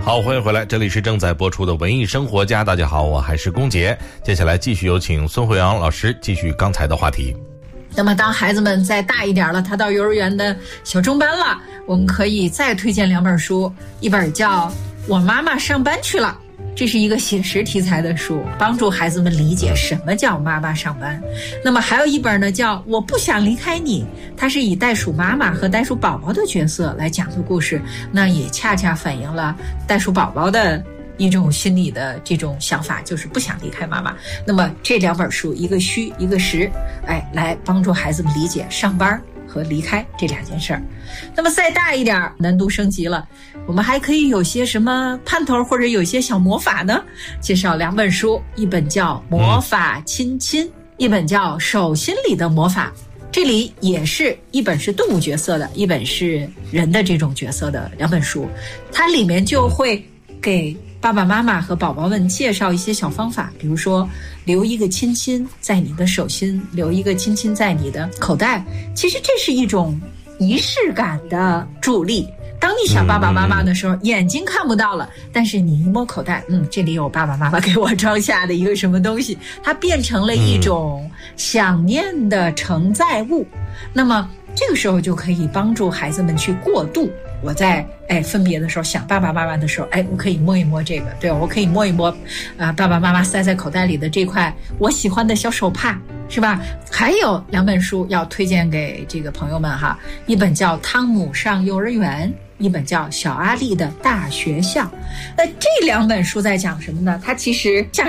好，欢迎回来，这里是正在播出的文艺生活家。大家好，我还是龚杰。接下来继续有请孙慧阳老师继续刚才的话题。 那么当孩子们再大一点了，他到幼儿园的小中班了，我们可以再推荐2本书，一本叫《我妈妈上班去了》，这是一个写实题材的书，帮助孩子们理解什么叫妈妈上班。那么还有一本呢，叫《我不想离开你》，它是以袋鼠妈妈和袋鼠宝宝的角色来讲的故事，那也恰恰反映了袋鼠宝宝的一种心理的这种想法，就是不想离开妈妈。那么这2本书，一个虚一个实，来帮助孩子们理解上班和离开这2件事儿。那么再大一点，难度升级了，我们还可以有些什么盼头，或者有些小魔法呢？介绍2本书，一本叫《魔法亲亲》，一本叫《手心里的魔法》。这里也是一本是动物角色的，一本是人的这种角色的2本书，它里面就会给爸爸妈妈和宝宝们介绍一些小方法，比如说留一个亲亲在你的手心，留一个亲亲在你的口袋。其实这是一种仪式感的助力。当你想爸爸妈妈的时候，眼睛看不到了，但是你一摸口袋，这里有爸爸妈妈给我装下的一个什么东西，它变成了一种想念的承载物。那么这个时候就可以帮助孩子们去过渡。我在分别的时候想爸爸妈妈的时候，我可以摸一摸这个，对，我可以摸一摸爸爸妈妈塞在口袋里的这块我喜欢的小手帕，是吧？还有2本书要推荐给这个朋友们哈，一本叫《汤姆上幼儿园》，一本叫《小阿力的大学校》。这2本书在讲什么呢？它其实